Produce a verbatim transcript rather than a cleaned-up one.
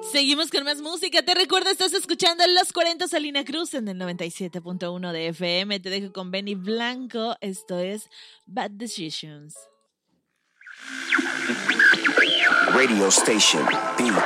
Seguimos con más música. Te recuerdo, estás escuchando Los cuarenta Salina Cruz en el noventa y siete punto uno de F M. Te dejo con Benny Blanco. Esto es Bad Decisions. Radio Station Beat.